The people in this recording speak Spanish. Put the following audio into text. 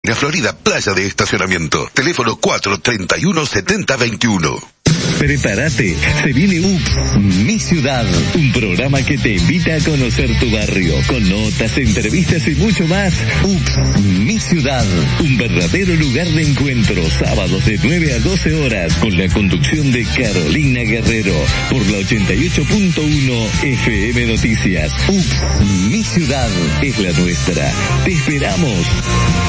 La Florida, playa de estacionamiento. Teléfono 431-7021. Prepárate, se viene UPS, Mi Ciudad, un programa que te invita a conocer tu barrio, con notas, entrevistas y mucho más. UPS, Mi Ciudad, un verdadero lugar de encuentro, sábados de 9 a 12 horas, con la conducción de Carolina Guerrero, por la 88.1 FM Noticias. UPS, Mi Ciudad, es la nuestra. Te esperamos.